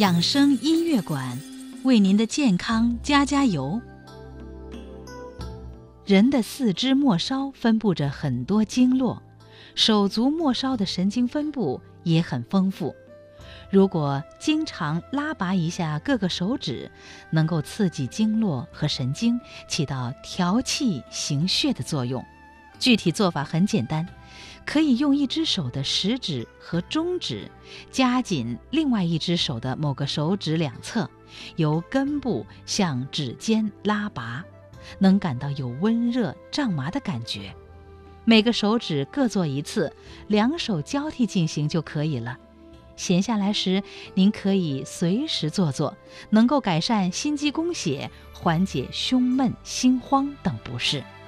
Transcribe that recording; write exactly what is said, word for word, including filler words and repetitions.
养生音乐馆为您的健康加加油。人的四肢末梢分布着很多经络，手足末梢的神经分布也很丰富。如果经常拉拔一下各个手指，能够刺激经络和神经，起到调气行血的作用。具体做法很简单，可以用一只手的食指和中指夹紧另外一只手的某个手指两侧，由根部向指尖拉拔，能感到有温热胀麻的感觉。每个手指各做一次，两手交替进行就可以了。闲下来时，您可以随时做做，能够改善心肌供血，缓解胸闷、心慌等不适。